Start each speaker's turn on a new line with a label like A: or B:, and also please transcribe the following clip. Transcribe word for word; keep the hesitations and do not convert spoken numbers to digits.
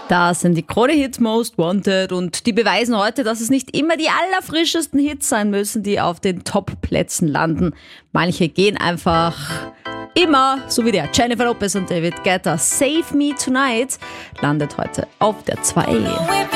A: Das sind die Krone-Hits Most Wanted und die beweisen heute, dass es nicht immer die allerfrischesten Hits sein müssen, die auf den Top-Plätzen landen. Manche gehen einfach immer, so wie der Jennifer Lopez und David Guetta. Save Me Tonight landet heute auf der zwei.